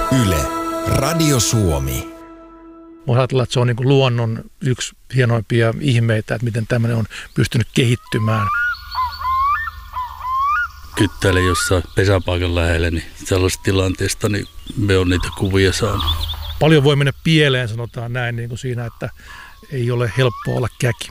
Yle, Radio Suomi. Voisi ajatella, että se on niin kuin luonnon yksi hienoimpia ihmeitä, että miten tämmöinen on pystynyt kehittymään. Kyttäilen jossain pesäpaikan lähellä, niin sellaisesta tilanteesta niin me on niitä kuvia saanut. Paljon voi mennä pieleen, sanotaan näin, niin kuin siinä, että ei ole helppoa olla käki.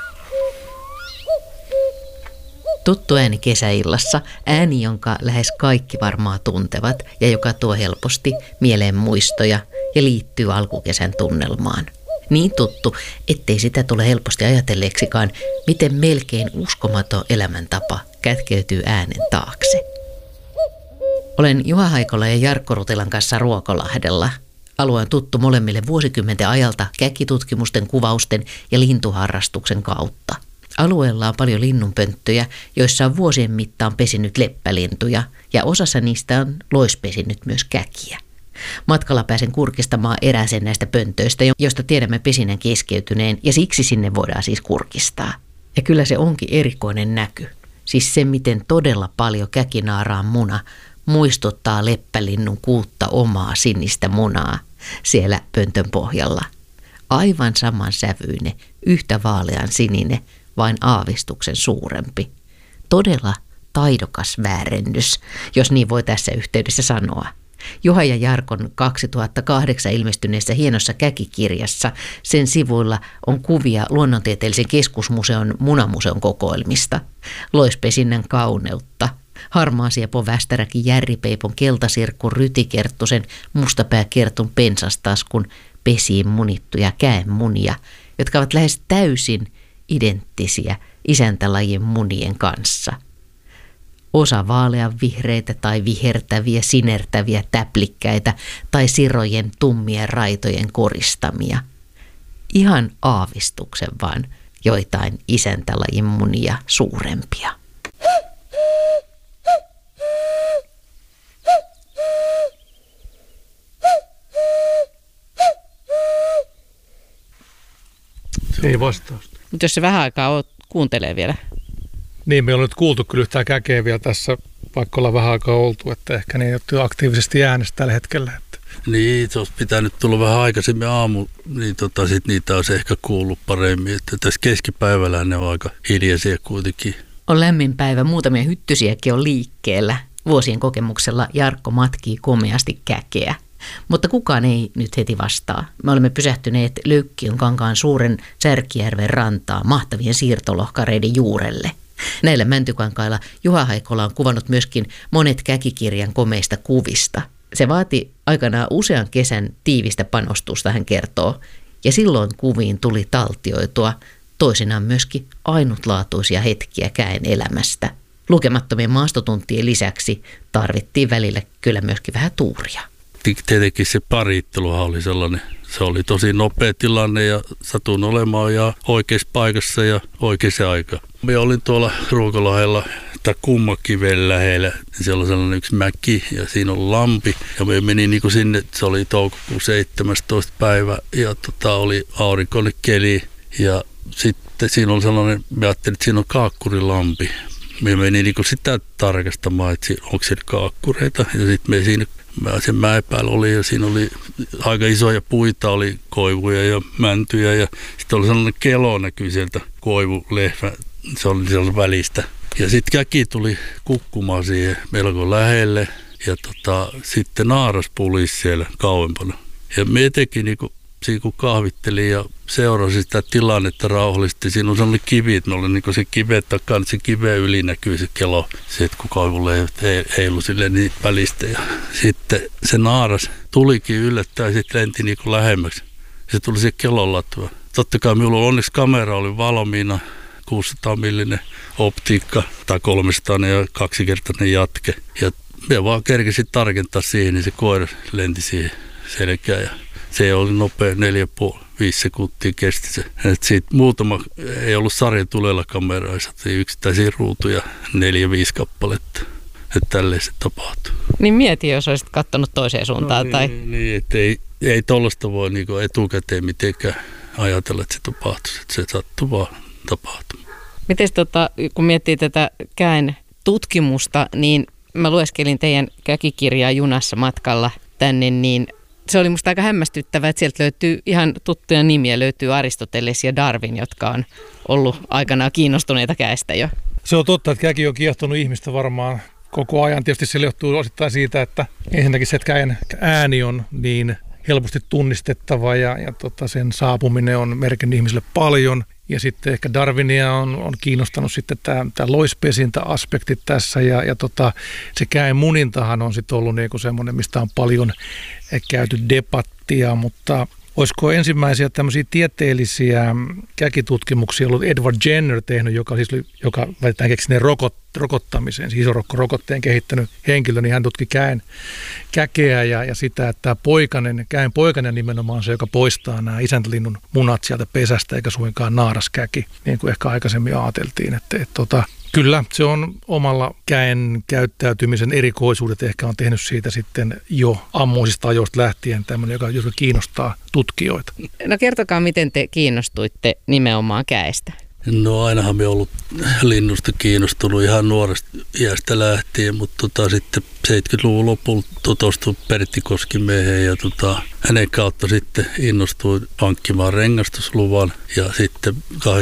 Tuttu ääni kesäillassa, ääni, jonka lähes kaikki varmaan tuntevat ja joka tuo helposti mieleen muistoja ja liittyy alkukesän tunnelmaan. Niin tuttu, ettei sitä tule helposti ajatelleeksikaan, miten melkein uskomaton elämäntapa kätkeytyy äänen taakse. Olen Juha Haikola ja Jarkko Rutilan kanssa Ruokolahdella. Alue on tuttu molemmille vuosikymmenten ajalta käkitutkimusten, kuvausten ja lintuharrastuksen kautta. Alueella on paljon linnunpönttöjä, joissa on vuosien mittaan pesinyt leppälintuja, ja osassa niistä on loispesinyt myös käkiä. Matkalla pääsen kurkistamaan erääseen näistä pöntöistä, josta tiedämme pesinnän keskeytyneen, ja siksi sinne voidaan siis kurkistaa. Ja kyllä se onkin erikoinen näky. Siis se, miten todella paljon käkinaaraan muna muistuttaa leppälinnun kuutta omaa sinistä munaa siellä pöntön pohjalla. Aivan saman sävyinen, yhtä vaalean sininen, vain aavistuksen suurempi. Todella taidokas väärennys, jos niin voi tässä yhteydessä sanoa. Juha ja Jarkon 2008 ilmestyneessä hienossa käkikirjassa sen sivuilla on kuvia Luonnontieteellisen keskusmuseon munamuseon kokoelmista, loispesinnän kauneutta, harmaasiepon västäräkin järripeipon keltasirkkun rytikerttusen mustapääkertun pensastaskun pesiin munittuja käenmunia, jotka ovat lähes täysin identtisiä isäntälajin munien kanssa. Osa vaaleanvihreitä tai vihertäviä, sinertäviä täplikkäitä tai sirojen tummien raitojen koristamia. Ihan aavistuksen vaan joitain isäntälajin munia suurempia. Ei vastausta. Mutta jos se vähän aikaa kuuntelee vielä. Niin, me ollaan nyt kuultu kyllä yhtään käkeä vielä tässä, vaikka ollaan vähän aikaa oltu, että ehkä ne ei ole aktiivisesti äänestä tällä hetkellä. Että. Niin, se olisi pitänyt tulla vähän aikaisemmin aamu, niin sit niitä olisi ehkä kuullut paremmin. Että tässä keskipäivällä ne on aika hiljaisia kuitenkin. On lämmin päivä, muutamia hyttysiäkin on liikkeellä. Vuosien kokemuksella Jarkko matkii komeasti käkeä. Mutta kukaan ei nyt heti vastaa. Me olemme pysähtyneet Löykkiön kankaan suuren Särkijärven rantaa mahtavien siirtolohkareiden juurelle. Näillä mäntykankailla Juha Haikola on kuvannut myöskin monet käkikirjan komeista kuvista. Se vaati aikanaan usean kesän tiivistä panostusta, hän kertoo, ja silloin kuviin tuli taltioitua toisinaan myöskin ainutlaatuisia hetkiä käen elämästä. Lukemattomien maastotuntien lisäksi tarvittiin välillä kyllä myöskin vähän tuuria. Tietenkin se paritteluhan oli sellainen, se oli tosi nopea tilanne ja satun olemaan ja oikeassa paikassa ja oikeassa aikaan. Me olin tuolla Ruokolahdella tai Kummakiven lähellä, siellä on sellainen yksi mäki ja siinä on lampi ja me menin niin kuin sinne, se oli toukokuun 17. päivä ja oli aurinkoinen keli ja sitten siinä on sellainen, me ajattelin, että siinä on kaakkurilampi. Me menin niin kuin sitä tarkastamaan, että onko siellä kaakkureita ja sitten me siinä sen mäen päällä oli ja siinä oli aika isoja puita, oli koivuja ja mäntyjä ja sitten oli sellainen kelo näkyi sieltä koivulehmä, se oli siellä välistä. Ja sitten käki tuli kukkumaan siihen melko lähelle ja sitten naaras pulisi siellä kauempana. Ja me etenkin niinku siinä kun kahvittelin ja seurasin sitä tilannetta rauhallisesti, siinä on sellainen kivi, että me olin niin se kiven takana, se kiven yli näkyy se kelo, se, että kun kaivulle heilu silleen niin välistä. Ja sitten se naaras tulikin yllättäen ja sitten lenti niin lähemmäksi. Se tuli siihen kelon latua. Totta kai minulla onneksi kamera oli valmiina, 600 millinen optiikka tai 300 ja 2-kertainen jatke. Ja me vaan kerkesin tarkentaa siihen, niin se koira lenti siihen selkään. Ja se oli nopea, 4,5-5 sekuntia kesti se. Et siitä muutama, ei ollut sarjatulella kameraa, saatiin yksittäisiä ruutuja, 4-5 kappaletta. Että tälleen se tapahtui. Niin mieti, jos olisit katsonut toiseen suuntaan. No, tai... Niin, että ei tollaista voi niinku etukäteen mitenkään ajatella, että se tapahtuisi. Että se sattuu vaan tapahtumaan. Miten kun miettii tätä käen tutkimusta, niin mä lueskelin teidän käkikirjaa junassa matkalla tänne, niin se oli musta aika hämmästyttävää, että sieltä löytyy ihan tuttuja nimiä. Löytyy Aristoteles ja Darwin, jotka on ollut aikanaan kiinnostuneita käestä jo. Se on totta, että käki on kiehtonut ihmistä varmaan koko ajan. Tietysti se johtuu osittain siitä, että ensinnäkin se, että käen ääni on niin helposti tunnistettava ja sen saapuminen on merkinnyt ihmisille paljon. Ja sitten ehkä Darwinia on kiinnostanut sitten tämä loispesintäaspekti tässä ja se käen munintahan on sitten ollut niinku semmoinen, mistä on paljon käyty debattia, mutta olisiko ensimmäisiä tämmöisiä tieteellisiä käkitutkimuksia ollut Edward Jenner tehnyt, joka väitetään keksineen rokottamiseen, siis isorokkorokotteen kehittänyt henkilö, niin hän tutki käkeä ja sitä, että käen poikanen nimenomaan se, joka poistaa nämä isäntälinnun munat sieltä pesästä, eikä suinkaan naaraskäki, niin kuin ehkä aikaisemmin ajateltiin, kyllä, se on omalla käen käyttäytymisen erikoisuudet ehkä on tehnyt siitä sitten jo ammoisista ajoista lähtien tämmöinen, joka kiinnostaa tutkijoita. No kertokaa, miten te kiinnostuitte nimenomaan käestä? No ainahan me ollut linnusta kiinnostunut ihan nuoresta iästä lähtien, mutta sitten 70-luvun lopulla tutustuin Pertti Koskimieheen ja hänen kautta sitten innostuin hankkimaan rengastusluvan ja sitten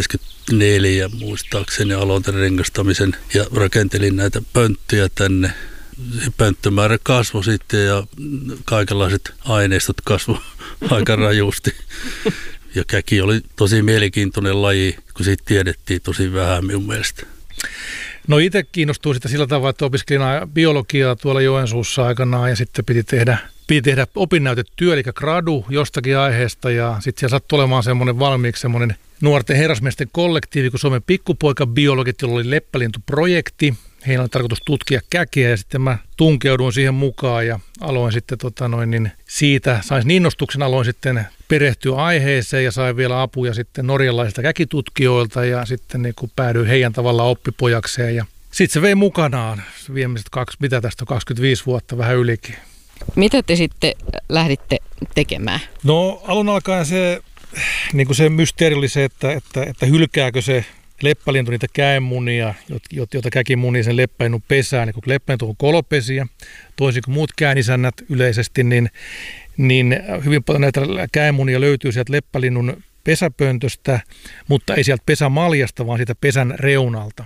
84 muistaakseni aloitin rengastamisen ja rakentelin näitä pönttyjä tänne. Se pönttömäärä kasvoi sitten ja kaikenlaiset aineistot kasvoi aika rajusti. Ja käki oli tosi mielenkiintoinen laji, kun siitä tiedettiin tosi vähän minun mielestä. No itse kiinnostuin sitä sillä tavalla, että opiskelin biologiaa tuolla Joensuussa aikanaan ja sitten piti tehdä opinnäytetyö, eli gradu jostakin aiheesta ja sitten siellä sattui olemaan semmoinen nuorten herrasmiesten kollektiivi kuin Suomen pikkupoikabiologit, jolla oli leppälintuprojekti. Heillä oli tarkoitus tutkia käkiä ja sitten mä tunkeuduin siihen mukaan ja aloin sitten siitä sain innostuksen, aloin sitten perehtyä aiheeseen ja sain vielä apuja sitten norjalaisilta käkitutkijoilta ja sitten niin kuin päädyin heidän tavallaan oppipojakseen ja sitten se vei mukanaan viimeiset 25 vuotta vähän ylikin. Mitä te sitten lähditte tekemään? No alun alkaen se mysteeri oli se, että hylkääkö se leppälintu niitä käenmunia, joita käki munii sen leppälinnun pesään. Niin kun leppälintu on kolopesiä, toisin kuin muut käänisännät yleisesti, niin hyvin paljon näitä käenmunia löytyy sieltä leppälinnun pesäpöntöstä, mutta ei sieltä pesämaljasta, vaan siitä pesän reunalta.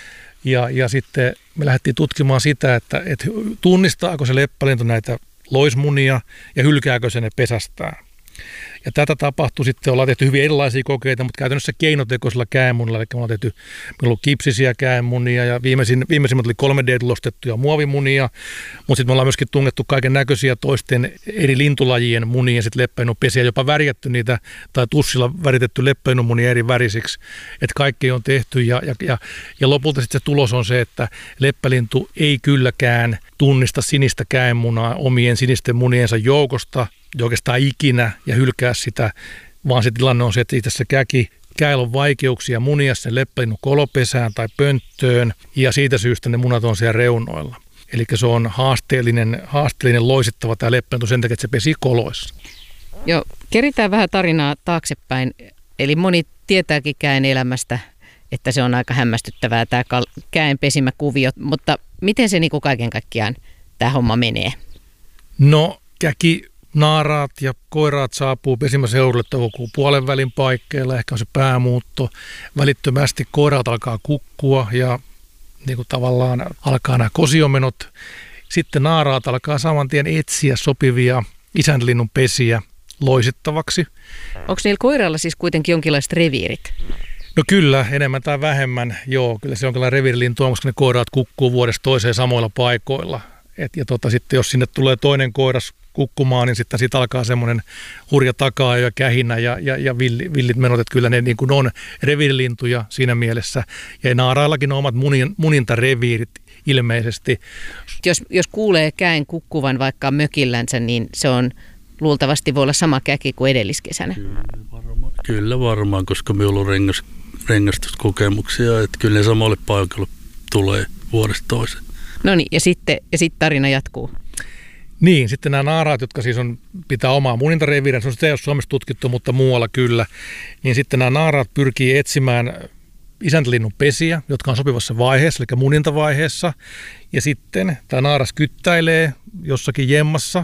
Ja sitten me lähdettiin tutkimaan sitä, että tunnistaako se leppälintu näitä loismunia ja hylkääkö se ne pesästään. Ja tätä tapahtui sitten, ollaan tehty hyvin erilaisia kokeita, mutta käytännössä keinotekoisilla käenmunilla, eli me ollaan tehty, meillä on ollut kipsisiä käenmunia ja viimeisimmät oli 3D-tulostettuja muovimunia, mutta sitten me ollaan myöskin tungettu kaiken näköisiä toisten eri lintulajien munia, sitten leppälinnunpesiä, jopa värjätty niitä tai tussilla väritetty leppälinnunmunia eri värisiksi, että kaikki on tehty ja lopulta sitten se tulos on se, että leppälintu ei kylläkään tunnista sinistä käenmunaa omien sinisten muniensa joukosta, oikeastaan ikinä ja hylkää sitä, vaan se tilanne on se, että itse asiassa käillä on vaikeuksia munia sen leppälinnun kolopesään tai pönttöön ja siitä syystä ne munat on siellä reunoilla. Eli se on haasteellinen loisittava tämä leppälintu sen takia, että se pesi koloissa. Joo, keritään vähän tarinaa taaksepäin. Eli moni tietääkin käen elämästä, että se on aika hämmästyttävää tämä käen pesimäkuvio, mutta miten se niin kaiken kaikkiaan tämä homma menee? No naaraat ja koiraat saapuu pesimäseudulle toukokuun puolen välin paikkeilla, ehkä on se päämuutto. Välittömästi koiraat alkaa kukkua ja niin kuin tavallaan alkaa nämä kosiomenot. Sitten naaraat alkaa saman tien etsiä sopivia isäntälinnun pesiä loisittavaksi. Onko niillä koiralla siis kuitenkin jonkinlaiset reviirit? No kyllä, enemmän tai vähemmän, joo. Kyllä se jonkinlainen reviirilintu on, koska ne koiraat kukkuu vuodesta toiseen samoilla paikoilla. Sitten jos sinne tulee toinen koiras kukkumaan, niin sitten siitä alkaa semmoinen hurja takaa ja kähinä ja villit menot, että kyllä ne niin kuin on reviirilintuja siinä mielessä. Ja naaraillakin on omat munintareviirit ilmeisesti. Jos kuulee käen kukkuvan vaikka mökillänsä, niin se on luultavasti voi olla sama käki kuin edelliskesänä. Kyllä varmaan, koska minulla on rengastuskokemuksia, että kyllä ne samalle paikalle tulee vuodesta toiseen. No niin, ja sitten tarina jatkuu. Niin, sitten nämä naaraat, jotka siis pitää omaa munintareviiriä, se ei ole Suomessa tutkittu, mutta muualla kyllä, niin sitten nämä naaraat pyrkii etsimään isäntälinnun pesiä, jotka on sopivassa vaiheessa, eli munintavaiheessa, ja sitten tämä naaras kyttäilee jossakin jemmassa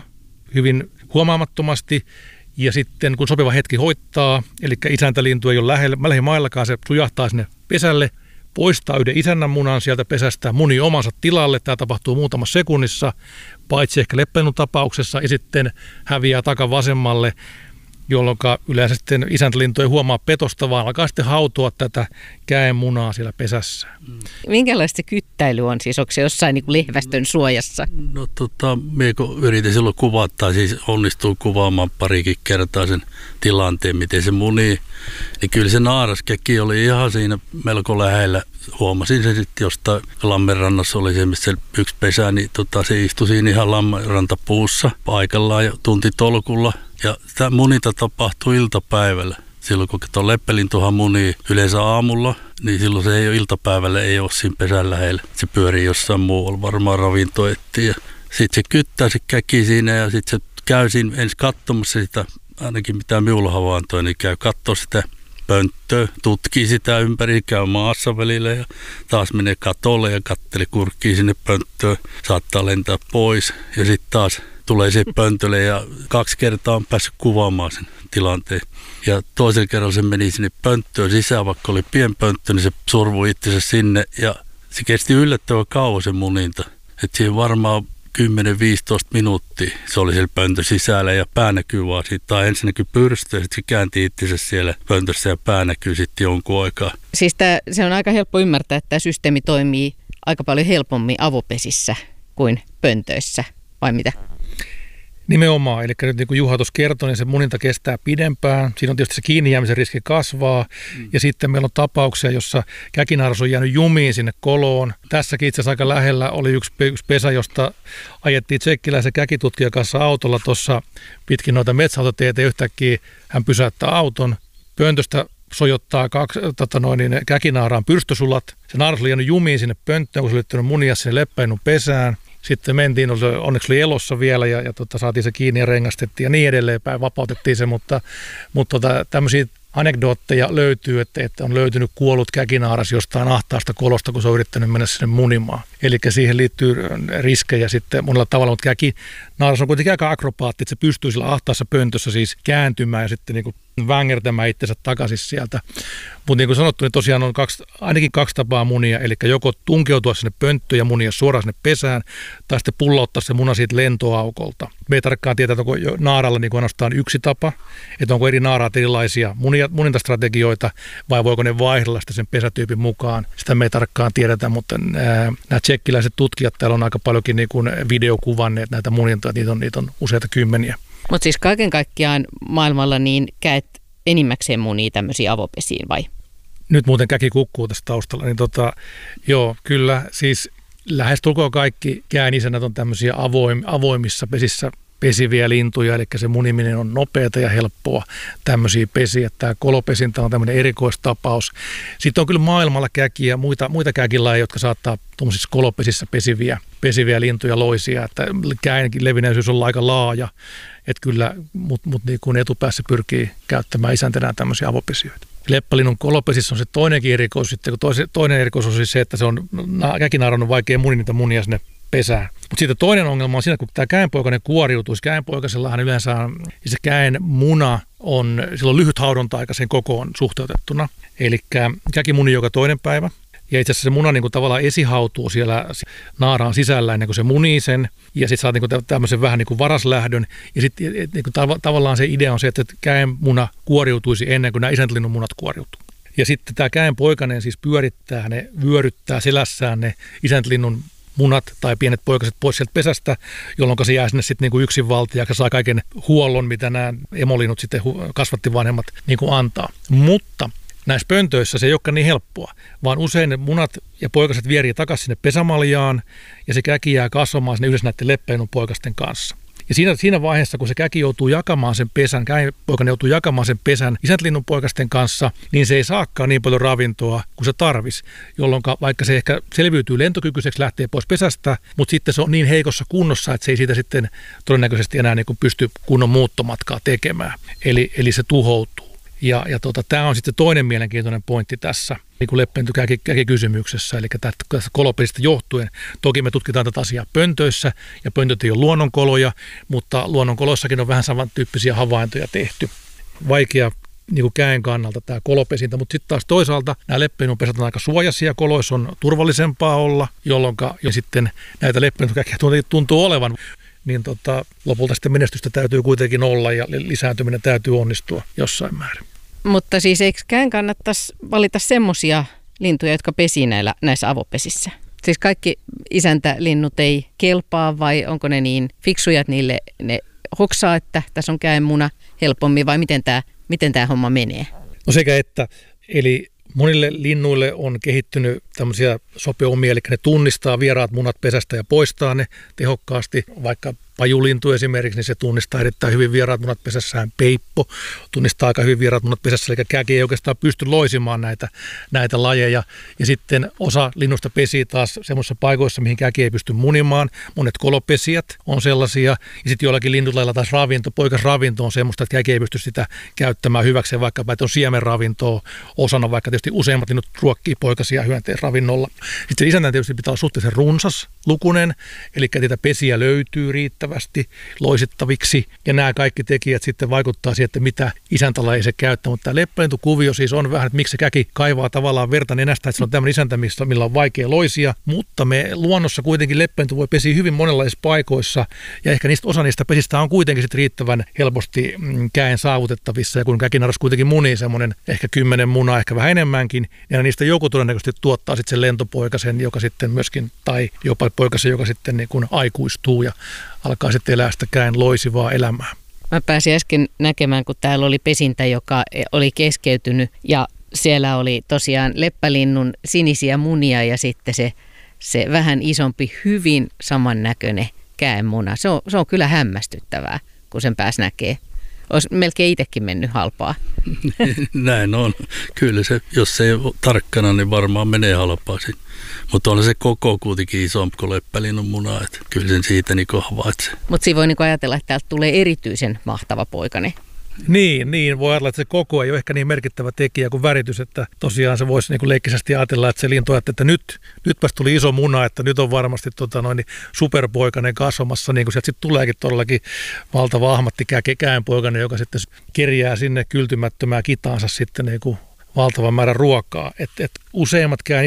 hyvin huomaamattomasti. Ja sitten kun sopiva hetki hoittaa, eli isäntälintu ei ole lähimaillakaan, se sujahtaa sinne pesälle, poistaa yhden isännän munan sieltä pesästä, munii omansa tilalle. Tämä tapahtuu muutamassa sekunnissa, paitsi ehkä leppälinnun tapauksessa, ja sitten häviää takavasemmalle, jolloin yleensä sitten isäntälintu ei huomaa petosta, vaan alkaa sitten hautoa tätä käen munaa siellä pesässä. Minkälaista se kyttäily on? Siis onko se jossain niin kuin lehvästön suojassa? No minä kun yritin silloin kuvata, siis onnistuu kuvaamaan parikin kertaa sen tilanteen, miten se munii, niin kyllä se naaraskäki oli ihan siinä melko lähellä. Huomasin sen sitten jostain Lammenrannassa oli se, missä yksi pesä, niin se istui siinä ihan Lammenrantapuussa paikallaan ja tuntitolkulla. Ja tämä muninta tapahtui iltapäivällä. Silloin kun tuo leppälintuhan munii yleensä aamulla, niin silloin se ei ole iltapäivällä, ei ole siinä pesän lähellä. Se pyörii jossain muualla, varmaan ravinto etsii. Sitten se kyttää se käki siinä ja sitten se käy siinä ensin katsomassa sitä, ainakin mitä minulla havaintoi, niin käy katsoa sitä pönttöä, tutkii sitä ympäri, käy maassa välillä ja taas menee katolle ja katteli, kurkkii sinne pönttöön, saattaa lentää pois ja sitten taas tulee se pöntölle ja 2 kertaa on päässyt kuvaamaan sen tilanteen. Ja toisella kerralla se meni sinne pönttöön sisään, vaikka oli pienpönttö, niin se survui itsensä sinne ja se kesti yllättävän kauan se muninta. Että siinä varmaan 10-15 minuuttia se oli siellä pöntön sisällä ja pää näkyy vaan siitä. Tai ensin näkyy pyrstö ja sitten se käänti itsensä siellä pöntössä ja pää näkyy sitten jonkun aikaa. Siis se on aika helppo ymmärtää, että tämä systeemi toimii aika paljon helpommin avopesissä kuin pöntöissä, vai mitä? Nimenomaan, eli nyt niin kuin Juha tuossa kertoi, niin se muninta kestää pidempään. Siinä on tietysti se kiinni jäämisen riski kasvaa. Ja sitten meillä on tapauksia, jossa käkinaaras on jäänyt jumiin sinne koloon. Tässäkin itse asiassa aika lähellä oli yksi pesä, josta ajettiin tsekkiläisen käkitutkijan kanssa autolla tuossa pitkin noita metsäautoteitä. Yhtäkkiä hän pysäyttää auton. Pöntöstä sojottaa käkinaaraan pyrstösulat. Se naaras oli jäänyt jumiin sinne pönttöön, kun se oli yrittänyt munia sinne leppäinnun pesään. Sitten mentiin, onneksi oli elossa vielä ja saatiin se kiinni ja rengastettiin ja niin edelleen, vapautettiin se, mutta tämmöisiä anekdootteja löytyy, että on löytynyt kuollut käkinaaras jostain ahtaasta kolosta, kun se on yrittänyt mennä sinne munimaan. Eli siihen liittyy riskejä sitten monella tavalla, mutta käkinaaras on kuitenkin aika akrobaatti, että se pystyy sillä ahtaassa pöntössä siis kääntymään ja sitten niin kuin vängärtämään itsensä takaisin sieltä. Mutta niin kuin sanottu, niin tosiaan on ainakin 2 tapaa munia, eli joko tunkeutua sinne pönttöön ja munia suoraan sinne pesään, tai sitten pullauttaa se muna siitä lentoaukolta. Me ei tarkkaan tietää, että onko naaralla niin kuin ainoastaan yksi tapa, että onko eri naaraat erilaisia munintastrategioita, vai voiko ne vaihdella sitä sen pesätyypin mukaan. Sitä me ei tarkkaan tiedetä, mutta nämä tsekkiläiset tutkijat täällä on aika paljonkin niin kuin videokuvanneet näitä munintoja, niitä on useita kymmeniä. Mutta siis kaiken kaikkiaan maailmalla niin käet enimmäkseen munii tämmöisiin avopesiin vai? Nyt muuten käki kukkuu tässä taustalla, niin joo, kyllä siis lähestulkoon kaikki käänisännät on tämmöisiä avoimissa pesissä pesiviä lintuja, eli se muniminen on nopeata ja helppoa tämmöisiä pesiä. Tämä kolopesintä on tämmöinen erikoistapaus. Sitten on kyllä maailmalla käkiä, muita käkilajeja, jotka saattaa tuollaisissa kolopesissä pesiviä lintuja, loisia, että käenkin levinneisyys on aika laaja, että kyllä, mutta niin kuin etupäässä pyrkii käyttämään isäntänään tämmöisiä avopesijöitä. Leppälinnun kolopesissä on se toinenkin erikoisuus, sitten kun toinen erikoisuus on siis se, että se on käkinaaran on vaikea munia niitä munia sinne pesään. Mutta sitten toinen ongelma on siinä, kun tämä käenpoikainen kuoriutuisi. Käenpoikaisellahan yleensä se käen muna on, sillä on lyhyt haudonta-aika sen kokoon suhteutettuna. Eli käki muni joka toinen päivä. Ja itse asiassa se muna niin kuin tavallaan esihautuu siellä naaraan sisällä ennen kuin se munii sen. Ja sitten saa niin kuin tämmöisen vähän niin kuin varaslähdön. Ja sitten niin kuin tavallaan se idea on se, että käen muna kuoriutuisi ennen kuin nämä isäntälinnun munat kuoriutuu. Ja sitten tämä käenpoikainen siis vyöryttää selässään ne isäntälinnun munat tai pienet poikaset pois sieltä pesästä, jolloin se jää sinne sitten niinku yksinvaltiaksi ja saa kaiken huollon, mitä nämä emolinnut sitten kasvattivanhemmat niinku antaa. Mutta näissä pöntöissä se ei olekaan niin helppoa, vaan usein ne munat ja poikaset vierii takaisin sinne pesämaljaan ja se käki jää kasvamaan sinne yhdessä näiden leppäinun poikasten kanssa. Ja siinä vaiheessa, kun se käki joutuu jakamaan sen pesän, käenpoikainen joutuu jakamaan sen pesän isäntälinnun poikasten kanssa, niin se ei saakaan niin paljon ravintoa kuin se tarvisi, jolloin vaikka se ehkä selviytyy lentokykyiseksi, lähtee pois pesästä, mutta sitten se on niin heikossa kunnossa, että se ei siitä sitten todennäköisesti enää niin kuin pysty kunnon muuttomatkaa tekemään. Eli se tuhoutuu. Tämä on sitten toinen mielenkiintoinen pointti tässä niin leppälintukäki-kysymyksessä, eli tästä kolopesistä johtuen. Toki me tutkitaan tätä asiaa pöntöissä, ja pöntöt ei ole luonnonkoloja, mutta luonnonkoloissakin on vähän samantyyppisiä havaintoja tehty. Vaikea niin kuin käen kannalta tämä kolopesintä, mutta sitten taas toisaalta nämä leppälintunpesät on aika suojaisia, koloissa on turvallisempaa olla, jolloin jo sitten näitä leppälintukäkiä tuntuu olevan. Niin lopulta sitten menestystä täytyy kuitenkin olla ja lisääntyminen täytyy onnistua jossain määrin. Mutta siis eikökään kannattaisi valita semmoisia lintuja, jotka pesii näissä avopesissä? Siis kaikki isäntälinnut ei kelpaa vai onko ne niin fiksuja, että niille ne hoksaa, että tässä on käenmuna helpommin vai miten tämä homma menee? No sekä että, eli monille linnuille on kehittynyt tämmöisiä sopeomia, eli ne tunnistaa vieraat munat pesästä ja poistaa ne tehokkaasti. Vaikka pajulintu esimerkiksi, niin se tunnistaa erittäin hyvin vieraat munat pesässään. Peippo tunnistaa aika hyvin vieraat munat pesässä, eli käki ei oikeastaan pysty loisimaan näitä lajeja. Ja sitten osa linnusta pesii taas semmoisissa paikoissa, mihin käki ei pysty munimaan. Monet kolopesijät on sellaisia. Ja sitten joillakin lintulailla taas poikasravinto on semmoista, että käki ei pysty sitä käyttämään hyväkseen, vaikkapa että on siemenravintoa osana, vaikka tietysti useimmat linnut ruokkii poikasia hyönteisravinnolla. Sitten isäntän tietysti pitää olla suhteellisen runsas lukunen, eli niitä pesiä löytyy riittävästi loisittaviksi, ja nämä kaikki tekijät sitten vaikuttaa siihen, että mitä isäntälaji se käyttää, mutta tämä leppälintukuvio siis on vähän, että miksi se käki kaivaa tavallaan verta nenästä, että se on tämmöinen isäntä, millä on vaikea loisia, mutta me luonnossa kuitenkin leppälintu voi pesiä hyvin monenlaisissa paikoissa, ja ehkä osa niistä pesistä on kuitenkin sitten riittävän helposti käen saavutettavissa, ja kun käkinaras kuitenkin munii semmoinen ehkä 10 munaa, ehkä vähän enemmänkin, ja niistä joku todennäköisesti tuottaa sitten sen lentopoikasen, joka sitten myöskin, tai jopa poikasen, joka sitten niin kuin aikuistuu ja alkaa sitten elää sitä käen loisivaa elämää. Mä pääsin äsken näkemään, kun täällä oli pesintä, joka oli keskeytynyt ja siellä oli tosiaan leppälinnun sinisiä munia ja sitten se vähän isompi, hyvin samannäköinen käenmuna. Se on kyllä hämmästyttävää, kun sen pääs näkee. Olisi melkein itsekin mennyt halpaa. Näin on. Kyllä se, jos se ei ole tarkkana, niin varmaan menee halpaa. Mutta on se koko kuitenkin isompi kuin leppälinnun muna. Että kyllä sen siitä niin havaitsee. Mutta siinä voi niin ajatella, että täältä tulee erityisen mahtava poikane. Niin, voi ajatella, että se koko ei ole ehkä niin merkittävä tekijä kuin väritys, että tosiaan se voisi niin leikkisästi ajatella, että se lintu ajattelee, että nytpäs tuli iso muna, että nyt on varmasti superpoikainen kasvamassa, niin kuin sieltä sitten tuleekin todellakin valtava ahmattikäenpoikainen, joka sitten kerjää sinne kyltymättömään kitaansa sitten niin kuin valtavan määrän ruokaa. Et useimmat